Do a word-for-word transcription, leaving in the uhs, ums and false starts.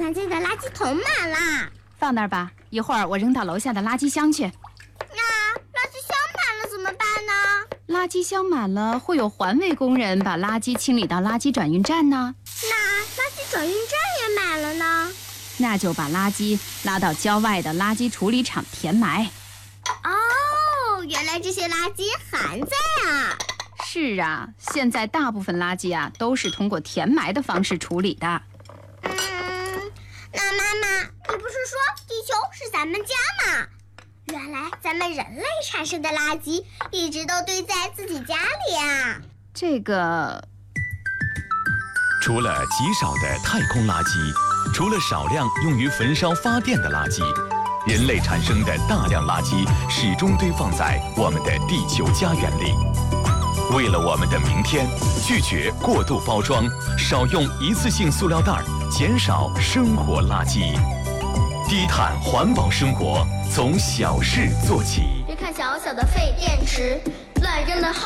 咱家的垃圾桶满了。 放那儿吧，一会儿我扔到楼下的垃圾箱去。 那垃圾箱满了怎么办呢？ 垃圾箱满了，会有环卫工人把垃圾清理到垃圾转运站呢。 那垃圾转运站也满了呢？ 那就把垃圾拉到郊外的垃圾处理厂填埋。 哦，原来这些垃圾还在啊！ 是啊，现在大部分垃圾啊都是通过填埋的方式处理的。 嗯，那妈妈，你不是说地球是咱们家吗？原来咱们人类产生的垃圾一直都堆在自己家里啊。 这个， 除了极少的太空垃圾，除了少量用于焚烧发电的垃圾，人类产生的大量垃圾始终堆放在我们的地球家园里。为了我们的明天，拒绝过度包装，少用一次性塑料袋，减少生活垃圾。低碳环保生活从小事做起。 别看小小的废电池，乱扔的